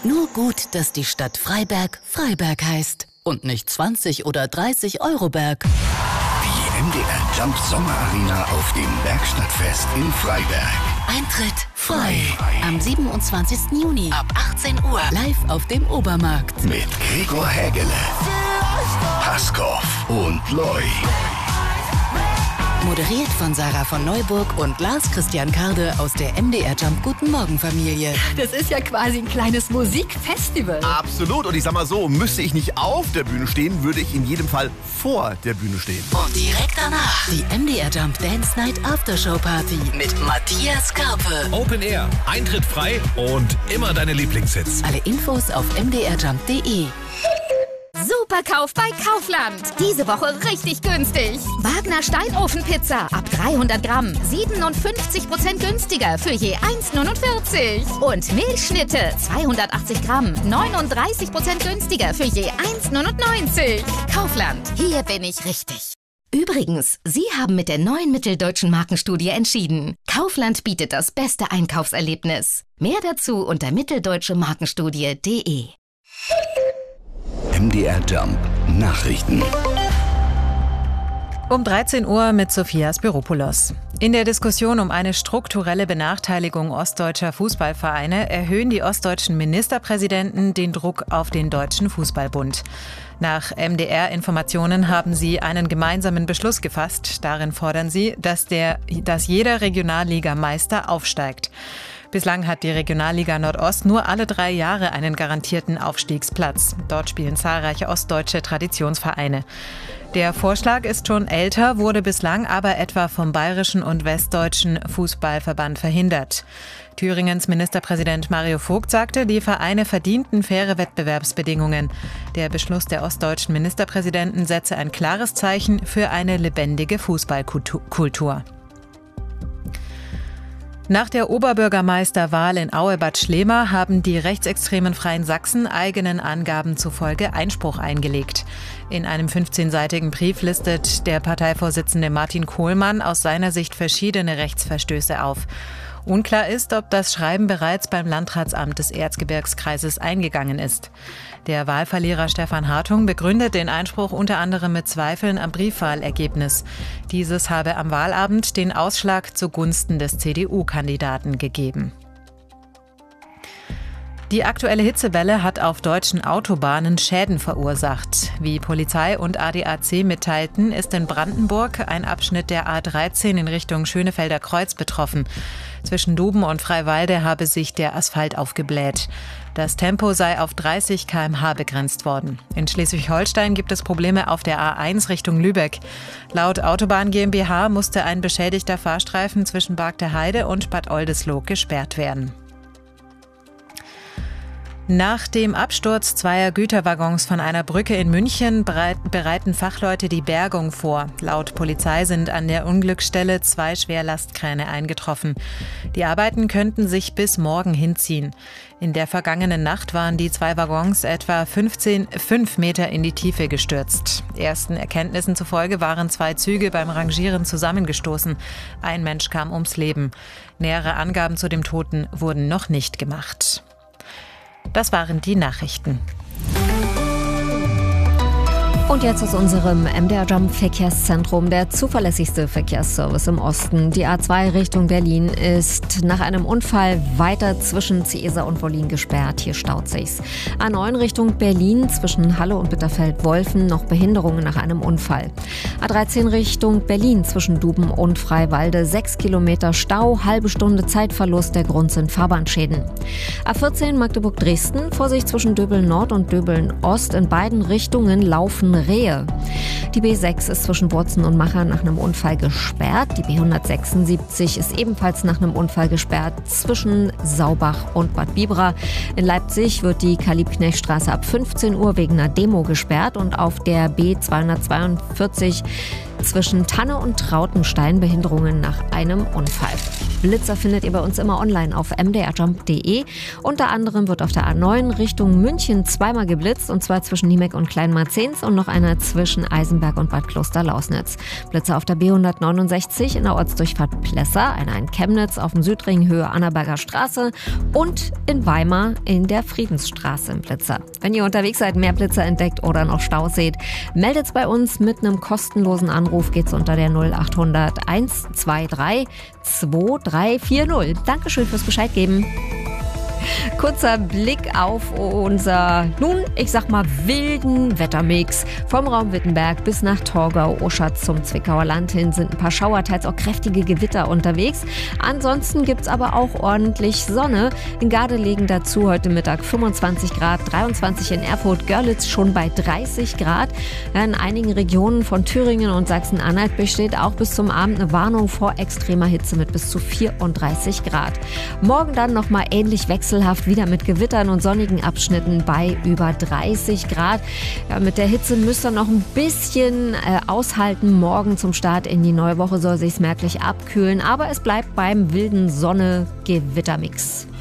Nur gut, dass die Stadt Freiberg Freiberg heißt und nicht 20 oder 30 Euroberg. Die MDR Jump Sommerarena auf dem Bergstadtfest in Freiberg. Eintritt frei. Am 27. Juni ab 18 Uhr live auf dem Obermarkt. Mit Gregor Hägele, Paskov und Loy. Moderiert von Sarah von Neuburg und Lars Christian Karde aus der MDR Jump Guten Morgen Familie. Das ist ja quasi ein kleines Musikfestival. Absolut. Und ich sag mal so, müsste ich nicht auf der Bühne stehen, würde ich in jedem Fall vor der Bühne stehen. Und direkt danach die MDR Jump Dance Night Aftershow Party mit Matthias Karpe. Open Air, Eintritt frei und immer deine Lieblingshits. Alle Infos auf mdrjump.de. Superkauf bei Kaufland. Diese Woche richtig günstig. Wagner Steinofenpizza ab 300 Gramm. 57% günstiger für je 1,49. Und Milchschnitte 280 Gramm. 39% günstiger für je 1,99. Kaufland. Hier bin ich richtig. Übrigens, Sie haben mit der neuen Mitteldeutschen Markenstudie entschieden. Kaufland bietet das beste Einkaufserlebnis. Mehr dazu unter mitteldeutschemarkenstudie.de. MDR Jump Nachrichten. Um 13 Uhr mit Sophia Spiropoulos. In der Diskussion um eine strukturelle Benachteiligung ostdeutscher Fußballvereine erhöhen die ostdeutschen Ministerpräsidenten den Druck auf den Deutschen Fußballbund. Nach MDR-Informationen haben sie einen gemeinsamen Beschluss gefasst. Darin fordern sie, dass jeder Regionalligameister aufsteigt. Bislang hat die Regionalliga Nordost nur alle 3 Jahre einen garantierten Aufstiegsplatz. Dort spielen zahlreiche ostdeutsche Traditionsvereine. Der Vorschlag ist schon älter, wurde bislang aber etwa vom Bayerischen und Westdeutschen Fußballverband verhindert. Thüringens Ministerpräsident Mario Vogt sagte, die Vereine verdienten faire Wettbewerbsbedingungen. Der Beschluss der ostdeutschen Ministerpräsidenten setze ein klares Zeichen für eine lebendige Fußballkultur. Nach der Oberbürgermeisterwahl in Aue-Bad Schlema haben die rechtsextremen Freien Sachsen eigenen Angaben zufolge Einspruch eingelegt. In einem 15-seitigen Brief listet der Parteivorsitzende Martin Kohlmann aus seiner Sicht verschiedene Rechtsverstöße auf. Unklar ist, ob das Schreiben bereits beim Landratsamt des Erzgebirgskreises eingegangen ist. Der Wahlverlierer Stefan Hartung begründet den Einspruch unter anderem mit Zweifeln am Briefwahlergebnis. Dieses habe am Wahlabend den Ausschlag zugunsten des CDU-Kandidaten gegeben. Die aktuelle Hitzewelle hat auf deutschen Autobahnen Schäden verursacht. Wie Polizei und ADAC mitteilten, ist in Brandenburg ein Abschnitt der A13 in Richtung Schönefelder Kreuz betroffen. Zwischen Duben und Freiwalde habe sich der Asphalt aufgebläht. Das Tempo sei auf 30 km/h begrenzt worden. In Schleswig-Holstein gibt es Probleme auf der A1 Richtung Lübeck. Laut Autobahn GmbH musste ein beschädigter Fahrstreifen zwischen Barg der Heide und Bad Oldesloe gesperrt werden. Nach dem Absturz zweier Güterwaggons von einer Brücke in München bereiten Fachleute die Bergung vor. Laut Polizei sind an der Unglücksstelle 2 Schwerlastkräne eingetroffen. Die Arbeiten könnten sich bis morgen hinziehen. In der vergangenen Nacht waren die 2 Waggons etwa 5 Meter in die Tiefe gestürzt. Ersten Erkenntnissen zufolge waren 2 Züge beim Rangieren zusammengestoßen. Ein Mensch kam ums Leben. Nähere Angaben zu dem Toten wurden noch nicht gemacht. Das waren die Nachrichten. Und jetzt aus unserem MDR Jump Verkehrszentrum der zuverlässigste Verkehrsservice im Osten. Die A2 Richtung Berlin ist nach einem Unfall weiter zwischen Ciesa und Wollin gesperrt. Hier staut sich's. A9 Richtung Berlin zwischen Halle und Bitterfeld-Wolfen noch Behinderungen nach einem Unfall. A13 Richtung Berlin zwischen Duben und Freiwalde 6 Kilometer Stau, halbe Stunde Zeitverlust. Der Grund sind Fahrbahnschäden. A14 Magdeburg-Dresden, Vorsicht zwischen Döbeln Nord und Döbeln Ost. In beiden Richtungen laufen Rehe. Die B6 ist zwischen Bozen und Macher nach einem Unfall gesperrt. Die B176 ist ebenfalls nach einem Unfall gesperrt zwischen Saubach und Bad Bibra. In Leipzig wird die Karl-Liebknecht-Straße ab 15 Uhr wegen einer Demo gesperrt und auf der B242 zwischen Tanne und Trautenstein Behinderungen nach einem Unfall. Blitzer findet ihr bei uns immer online auf mdrjump.de. Unter anderem wird auf der A9 Richtung München zweimal geblitzt, und zwar zwischen Niemek und Kleinmarzens und noch einer zwischen Eisenberg und Bad Kloster-Lausnitz. Blitzer auf der B169 in der Ortsdurchfahrt Plessa, einer in Chemnitz auf dem Südring Höhe Annaberger Straße und in Weimar in der Friedensstraße im Blitzer. Wenn ihr unterwegs seid, mehr Blitzer entdeckt oder noch Staus seht, meldet's bei uns mit einem kostenlosen Anruf. Geht's unter der 0800 123 2340. Dankeschön fürs Bescheid geben. Kurzer Blick auf unser, ich sag mal, wilden Wettermix. Vom Raum Wittenberg bis nach Torgau, Oschatz zum Zwickauer Land hin sind ein paar Schauer, teils auch kräftige Gewitter unterwegs. Ansonsten gibt's aber auch ordentlich Sonne. In Garde legen dazu heute Mittag 25 Grad, 23 in Erfurt, Görlitz schon bei 30 Grad. In einigen Regionen von Thüringen und Sachsen-Anhalt besteht auch bis zum Abend eine Warnung vor extremer Hitze mit bis zu 34 Grad. Morgen dann nochmal ähnlich wechselhaft, wieder mit Gewittern und sonnigen Abschnitten bei über 30 Grad. Ja, mit der Hitze müsst ihr noch ein bisschen aushalten. Morgen zum Start in die neue Woche soll sich's merklich abkühlen, aber es bleibt beim wilden Sonne-Gewittermix.